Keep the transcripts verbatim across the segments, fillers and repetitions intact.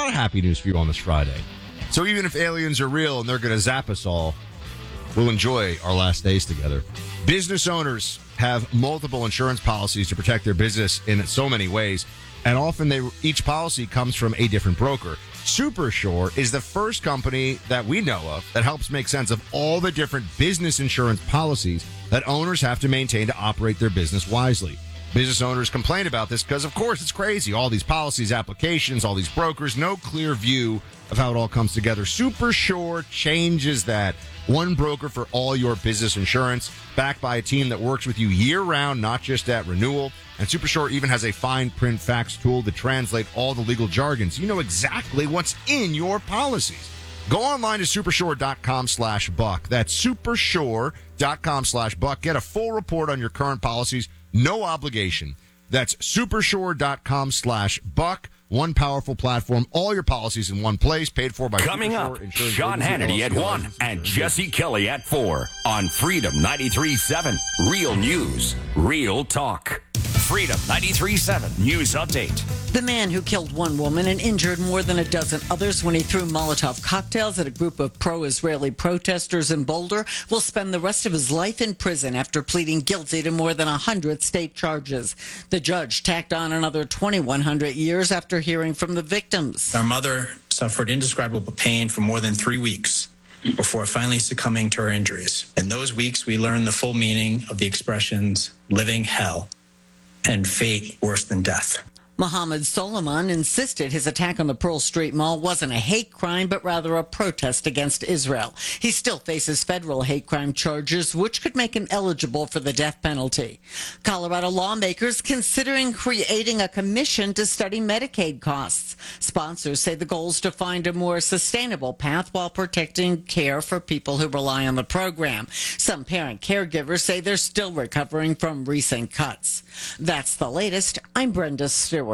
lot of happy news for you on this Friday. So even if aliens are real and they're going to zap us all, we'll enjoy our last days together. Business owners have multiple insurance policies to protect their business in so many ways, and often they each policy comes from a different broker. Supersure is the first company that we know of that helps make sense of all the different business insurance policies that owners have to maintain to operate their business wisely. Business owners complain about this because, of course, it's crazy. All these policies, applications, all these brokers, no clear view of how it all comes together. Supersure changes that. One broker for all your business insurance, backed by a team that works with you year-round, not just at renewal. And Supersure even has a fine print fax tool to translate all the legal jargon, so you know exactly what's in your policies. Go online to supersure.com slash buck. That's supersure.com slash buck. Get a full report on your current policies. No obligation. That's supersure.com slash buck. One powerful platform, all your policies in one place, paid for by Coming Supersure up, Insurance Sean Agency, Hannity at one and Jesse Kelly at four on Freedom ninety-three point seven. Real news, real talk. Freedom ninety-three point seven News Update. The man who killed one woman and injured more than a dozen others when he threw Molotov cocktails at a group of pro-Israeli protesters in Boulder will spend the rest of his life in prison after pleading guilty to more than one hundred state charges. The judge tacked on another twenty-one hundred years after hearing from the victims. Our mother suffered indescribable pain for more than three weeks before finally succumbing to her injuries. In those weeks, we learned the full meaning of the expressions living hell and fate worse than death. Mohammed Solomon insisted his attack on the Pearl Street Mall wasn't a hate crime, but rather a protest against Israel. He still faces federal hate crime charges, which could make him eligible for the death penalty. Colorado lawmakers considering creating a commission to study Medicaid costs. Sponsors say the goal is to find a more sustainable path while protecting care for people who rely on the program. Some parent caregivers say they're still recovering from recent cuts. That's the latest. I'm Brenda Stewart.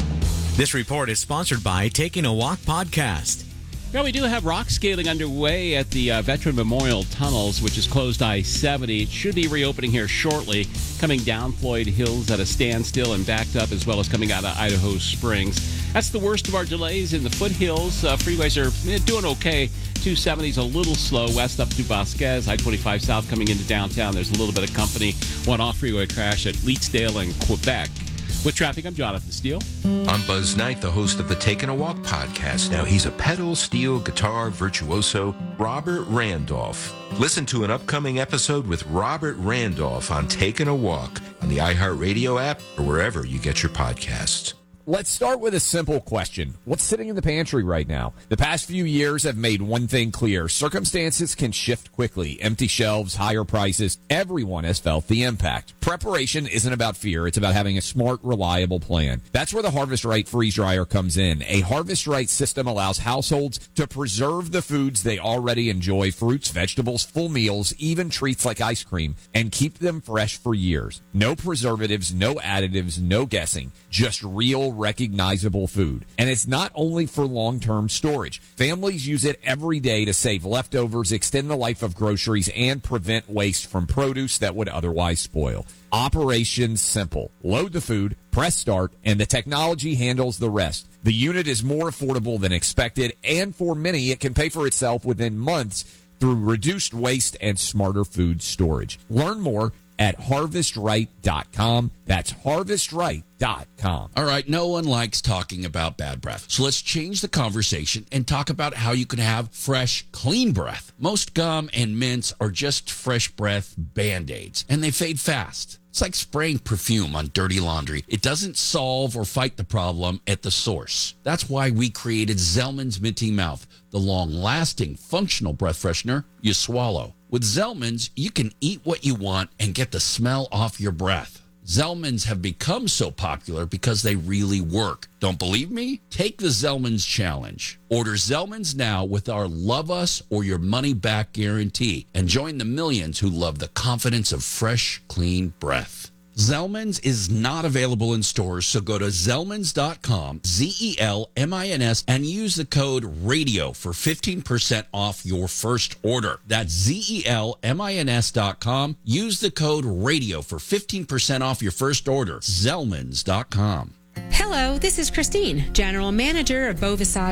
This report is sponsored by Taking a Walk podcast. Well, we do have rock scaling underway at the uh, Veteran Memorial Tunnels, which is closed I seventy. It should be reopening here shortly, coming down Floyd Hills at a standstill and backed up, as well as coming out of Idaho Springs. That's the worst of our delays in the foothills. Uh, freeways are eh, doing okay. two seventy is a little slow west up to Vasquez. I twenty-five south coming into downtown. There's a little bit of company. One off-freeway crash at Leetsdale in Quebec. With traffic, I'm Jonathan Steele. I'm Buzz Knight, the host of the Taking a Walk podcast. Now, he's a pedal steel guitar virtuoso, Robert Randolph. Listen to an upcoming episode with Robert Randolph on Taking a Walk on the iHeartRadio app or wherever you get your podcasts. Let's start with a simple question. What's sitting in the pantry right now? The past few years have made one thing clear. Circumstances can shift quickly. Empty shelves, higher prices. Everyone has felt the impact. Preparation isn't about fear. It's about having a smart, reliable plan. That's where the Harvest Right freeze dryer comes in. A Harvest Right system allows households to preserve the foods they already enjoy, fruits, vegetables, full meals, even treats like ice cream, and keep them fresh for years. No preservatives, no additives, no guessing. Just real, recognizable food. And it's not only for long-term storage. Families use it every day to save leftovers, extend the life of groceries, and prevent waste from produce that would otherwise spoil. Operation simple. Load the food, press start, and the technology handles the rest. The unit is more affordable than expected, and for many, it can pay for itself within months through reduced waste and smarter food storage. Learn more at harvest right dot com. That's harvest right dot com. All right, no one likes talking about bad breath. So let's change the conversation and talk about how you can have fresh, clean breath. Most gum and mints are just fresh breath Band-Aids, and they fade fast. It's like spraying perfume on dirty laundry. It doesn't solve or fight the problem at the source. That's why we created Zellman's Minty Mouth, the long-lasting, functional breath freshener you swallow. With Zellman's, you can eat what you want and get the smell off your breath. Zellman's have become so popular because they really work. Don't believe me? Take the Zellman's challenge. Order Zellman's now with our Love Us or Your Money Back guarantee and join the millions who love the confidence of fresh, clean breath. Zellman's is not available in stores, so go to Zellmans dot com, Z E L M I N S, and use the code RADIO for fifteen percent off your first order. That's Z E L M I N S dot com. Use the code RADIO for fifteen percent off your first order. Zellmans dot com. Hello, this is Christine, General Manager of Beauvisage